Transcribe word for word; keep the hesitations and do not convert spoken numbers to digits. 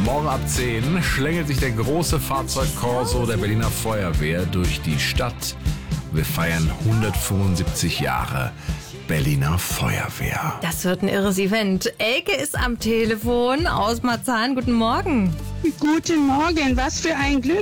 Morgen ab zehn schlängelt sich der große Fahrzeugkorso der Berliner Feuerwehr durch die Stadt. Wir feiern hundertfünfundsiebzig Jahre Berliner Feuerwehr. Das wird ein irres Event. Elke ist am Telefon aus Marzahn. Guten Morgen. Guten Morgen, was für ein Glück.